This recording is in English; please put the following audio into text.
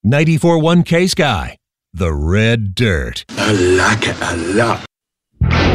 94.1 K Sky, the Red Dirt. I like it a lot.